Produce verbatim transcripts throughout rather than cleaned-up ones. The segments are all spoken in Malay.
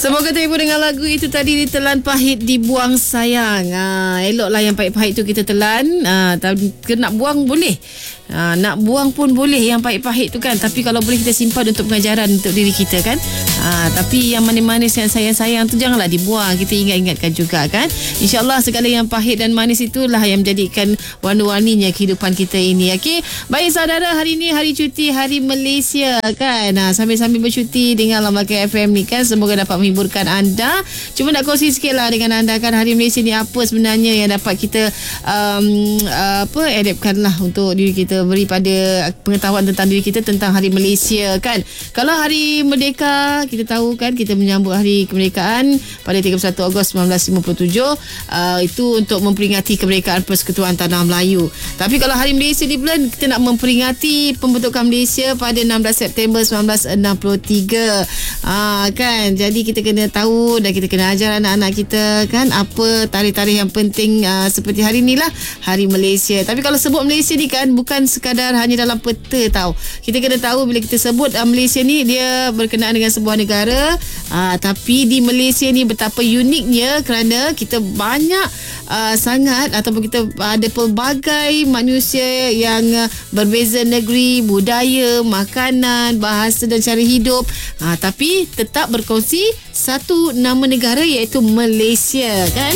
Semoga terhibur dengan lagu itu tadi. Ditelan pahit dibuang sayang. Ha, eloklah yang pahit-pahit tu kita telan. Ha, nak buang boleh. Ha, nak buang pun boleh yang pahit-pahit tu kan. Tapi kalau boleh kita simpan untuk pengajaran untuk diri kita kan. Ha, tapi yang manis-manis yang sayang-sayang tu janganlah dibuang. Kita ingat-ingatkan juga kan. InsyaAllah segala yang pahit dan manis itulah yang menjadikan warna-warninya kehidupan kita ini. Okay? Baik saudara, hari ini hari cuti, hari Malaysia kan. Ha, sambil-sambil bercuti dengan Lambakan F M ni kan. Semoga dapat menghiburkan anda. Cuma nak kongsi sikit lah dengan anda kan. Hari Malaysia ni apa sebenarnya yang dapat kita um, uh, apa adaptkan lah untuk diri kita, beri pada pengetahuan tentang diri kita tentang Hari Malaysia kan. Kalau Hari Merdeka, kita tahu kan kita menyambut Hari Kemerdekaan pada tiga puluh satu Ogos sembilan belas lima puluh tujuh. Uh, itu untuk memperingati kemerdekaan Persekutuan Tanah Melayu. Tapi kalau Hari Malaysia ni pula kita nak memperingati pembentukan Malaysia pada enam belas September sembilan belas enam puluh tiga. Uh, kan. Jadi kita kena tahu dan kita kena ajar anak-anak kita kan apa tarikh-tarikh yang penting uh, seperti hari inilah Hari Malaysia. Tapi kalau sebut Malaysia ni kan bukan sekadar hanya dalam peta tau. Kita kena tahu bila kita sebut uh, Malaysia ni dia berkenaan dengan sebuah negara, uh, tapi di Malaysia ni betapa uniknya kerana kita banyak uh, sangat ataupun kita ada pelbagai manusia yang uh, berbeza negeri, budaya, makanan, bahasa dan cara hidup, uh, tapi tetap berkongsi satu nama negara iaitu Malaysia kan.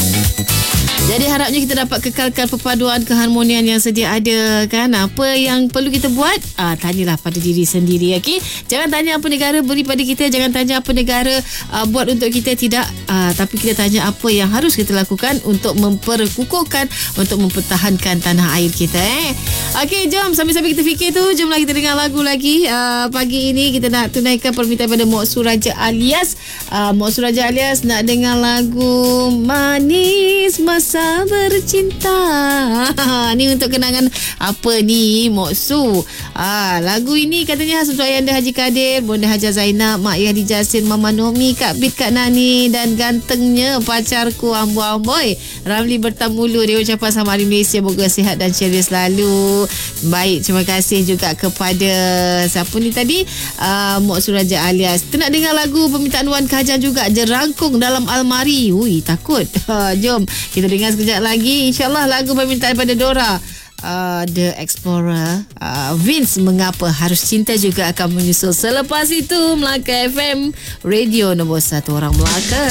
Jadi harapnya kita dapat kekalkan perpaduan keharmonian yang sedia ada kan. Apa yang perlu kita buat? Ah, tanyalah pada diri sendiri. Okay? Jangan tanya apa negara beri pada kita. Jangan tanya apa negara ah, buat untuk kita. Tidak. Ah, tapi kita tanya apa yang harus kita lakukan untuk memperkukuhkan, untuk mempertahankan tanah air kita. Eh? Okey, jom sambil-sambil kita fikir tu, jomlah kita dengar lagu lagi. Ah, pagi ini kita nak tunaikan permintaan pada Mok Suraja alias. Ah, Mok Suraja alias nak dengar lagu Manis Masa Bercinta. Ni untuk kenangan apa ni Mok Su. Ah, lagu ini katanya khas untuk Ayahanda Haji Kadir, Bonda Haja Zainab, Mak Yahdi Jasin, Mama Nomi, Kak Bit, Kak Nani dan gantengnya pacarku Ambo Amboy Ramli Bertamulu. Dia ucapkan sama Hari Malaysia, moga sihat dan ceria selalu. Baik, terima kasih juga kepada siapa ni tadi, uh, Mok Suraja alias. Kita nak dengar lagu permintaan Wan Kajan juga, Jerangkung Dalam Almari. Ui, takut. Jom kita dengar sekejap lagi. InsyaAllah lagu permintaan pada Dora, uh, The Explorer, uh, Vince Mengapa Harus Cinta juga akan menyusul selepas itu. Melaka F M, radio nombor satu orang Melaka.